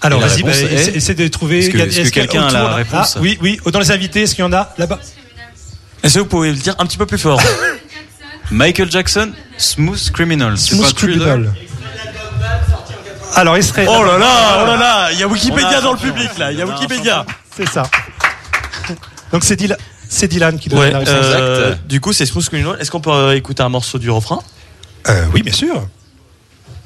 Alors, la vas-y, réponse essaie de trouver. Est-ce que quelqu'un a la réponse? Oui. Dans les invités, est-ce qu'il y en a là-bas? Est-ce que vous pouvez le dire un petit peu plus fort? Michael Jackson, Smooth Criminal. C'est Smooth pas Thriller? Criminal. Alors, il serait. Oh là là, il y a Wikipédia dans le public là, il y a Wikipédia. C'est ça. Donc c'est Dylan qui donne la réponse. Du coup, c'est Smooth Criminal. Est-ce qu'on peut écouter un morceau du refrain? Oui, bien sûr.